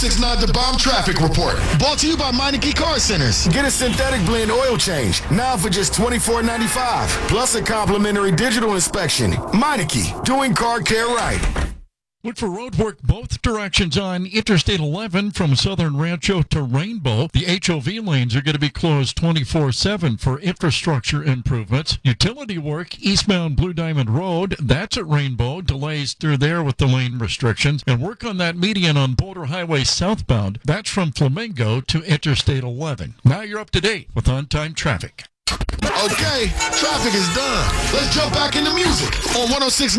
1069 The Bomb Traffic Report. Brought to you by Meineke Car Centers. Get a synthetic blend oil change now for just $24.95. Plus a complimentary digital inspection. Meineke, doing car care right. Look for road work both directions on Interstate 11 from Southern Rancho to Rainbow. The HOV lanes are going to be closed 24/7 for infrastructure improvements. Utility work eastbound Blue Diamond Road, that's at Rainbow. Delays through there with the lane restrictions. And work on that median on Boulder Highway southbound. That's from Flamingo to Interstate 11. Now you're up to date with on-time traffic. Okay, traffic is done. Let's jump back into music on 1069